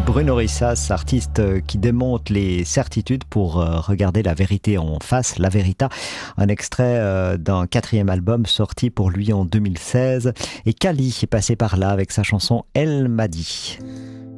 Bruno Rissas, artiste qui démonte les certitudes pour regarder la vérité en face, La Verita, un extrait d'un 4e album sorti pour lui en 2016. Et Kali est passé par là avec sa chanson Elle m'a dit.